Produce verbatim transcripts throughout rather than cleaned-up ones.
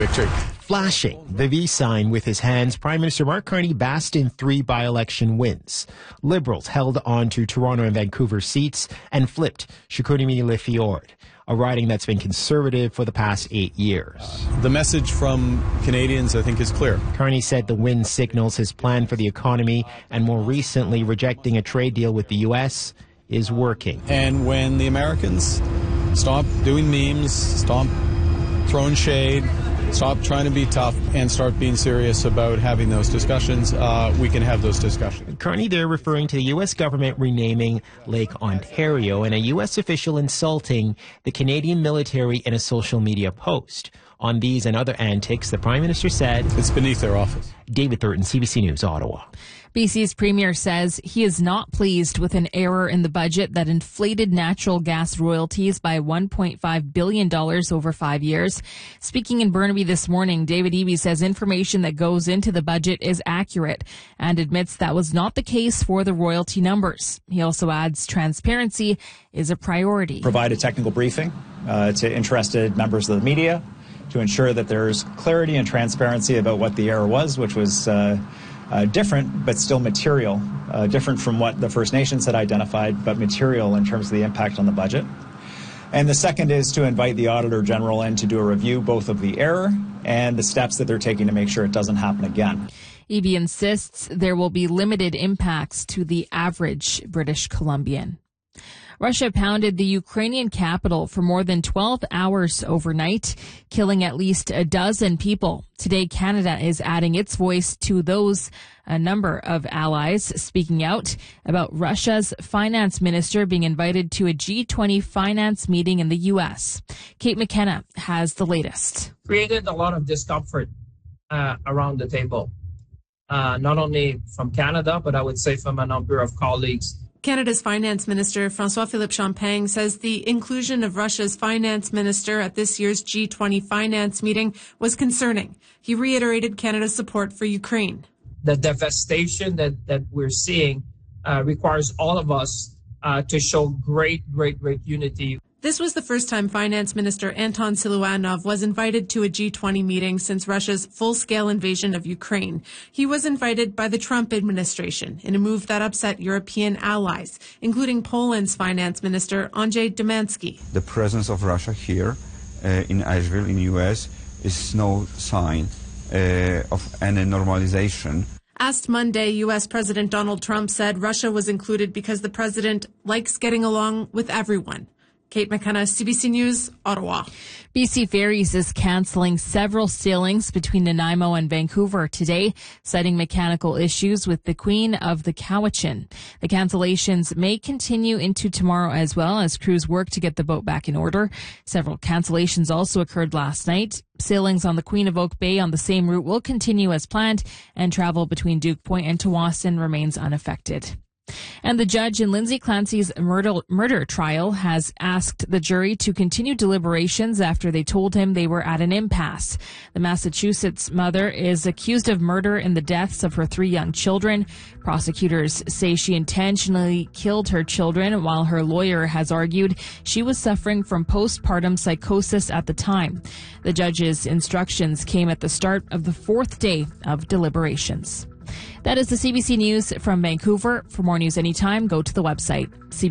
Victory. Flashing the V sign with his hands, Prime Minister Mark Carney basked in three by-election wins. Liberals held on to Toronto and Vancouver seats and flipped Chicoutimi-Le-Fjord, a riding that's been conservative for the past eight years. The message from Canadians, I think, is clear. Carney said the win signals his plan for the economy, and more recently rejecting a trade deal with the U S is working. And when the Americans stop doing memes, stop throwing shade, stop trying to be tough, and start being serious about having those discussions, uh, we can have those discussions. Carney there referring to the U S government renaming Lake Ontario and a U S official insulting the Canadian military in a social media post. On these and other antics, the Prime Minister said, "It's beneath their office." David Thurton, C B C News, Ottawa. B C's Premier says he is not pleased with an error in the budget that inflated natural gas royalties by one point five billion dollars over five years. Speaking in Burnaby this morning, David Eby says information that goes into the budget is accurate and admits that was not the case for the royalty numbers. He also adds transparency is a priority. Provide a technical briefing uh, to interested members of the media to ensure that there's clarity and transparency about what the error was, which was uh, Uh, different, but still material, uh, different from what the First Nations had identified, but material in terms of the impact on the budget. And the second is to invite the Auditor General in to do a review both of the error and the steps that they're taking to make sure it doesn't happen again. Eby insists there will be limited impacts to the average British Columbian. Russia pounded the Ukrainian capital for more than twelve hours overnight, killing at least a dozen people. Today, Canada is adding its voice to those, a number of allies speaking out about Russia's finance minister being invited to a G twenty finance meeting in the U S. Kate McKenna has the latest. Created a lot of discomfort uh, around the table, uh, not only from Canada, but I would say from a number of colleagues. Canada's Finance Minister François-Philippe Champagne says the inclusion of Russia's finance minister at this year's G twenty finance meeting was concerning. He reiterated Canada's support for Ukraine. The devastation that, that we're seeing uh, requires all of us uh, to show great, great, great unity. This was the first time Finance Minister Anton Siluanov was invited to a G twenty meeting since Russia's full-scale invasion of Ukraine. He was invited by the Trump administration in a move that upset European allies, including Poland's Finance Minister Andrzej Domanski. The presence of Russia here uh, in Asheville, in the U S, is no sign uh, of any normalization. Asked Monday, U S President Donald Trump said Russia was included because the president likes getting along with everyone. Kate McKenna, C B C News, Ottawa. B C Ferries is canceling several sailings between Nanaimo and Vancouver today, citing mechanical issues with the Queen of the Cowichan. The cancellations may continue into tomorrow as well as crews work to get the boat back in order. Several cancellations also occurred last night. Sailings on the Queen of Oak Bay on the same route will continue as planned, and travel between Duke Point and Tsawwassen remains unaffected. And the judge in Lindsay Clancy's murder, murder trial has asked the jury to continue deliberations after they told him they were at an impasse. The Massachusetts mother is accused of murder in the deaths of her three young children. Prosecutors say she intentionally killed her children, while her lawyer has argued she was suffering from postpartum psychosis at the time. The judge's instructions came at the start of the fourth day of deliberations. That is the C B C News from Vancouver. For more news anytime, go to the website,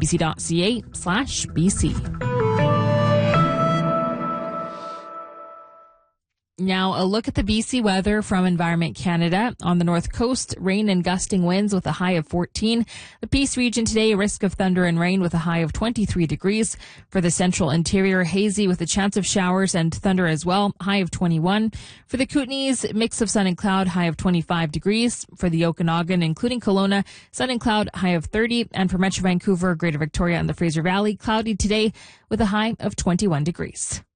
cbc.ca slash BC. Now, a look at the B C weather from Environment Canada. On the north coast, rain and gusting winds with a high of fourteen. The Peace region today, a risk of thunder and rain with a high of twenty-three degrees. For the central interior, hazy with a chance of showers and thunder as well, high of twenty-one. For the Kootenays, mix of sun and cloud, high of twenty-five degrees. For the Okanagan, including Kelowna, sun and cloud, high of thirty. And for Metro Vancouver, Greater Victoria, and the Fraser Valley, cloudy today with a high of twenty-one degrees.